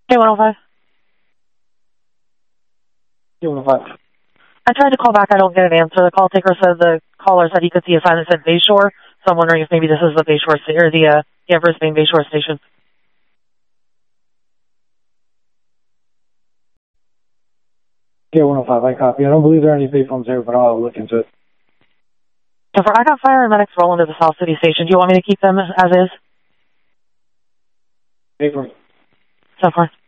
K105. K105. I tried to call back. I don't get an answer. The call taker said the caller said he could see a sign that said Bayshore. So I'm wondering if maybe this is the Bayshore or the Brisbane Bayshore station. K105, I copy. I don't believe there are any payphones there, but I'll look into it. I got fire and medics rolling to the South City station. Do you want me to keep them as is? Payphone. So far.